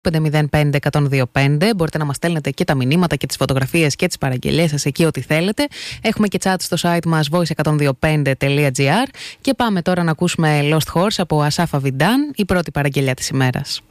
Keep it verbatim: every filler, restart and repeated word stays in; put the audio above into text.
πέντε μηδέν πέντε εκατόν δύο πέντε. Μπορείτε να μας στέλνετε και τα μηνύματα και τις φωτογραφίες και τις παραγγελίες σας εκεί ό,τι θέλετε. Έχουμε και chat στο site μας voice εκατόν δύο πέντε τελεία gr. Και πάμε τώρα να ακούσουμε Lost Horse από Ασάφ Αβιντάν, η πρώτη παραγγελία της ημέρας.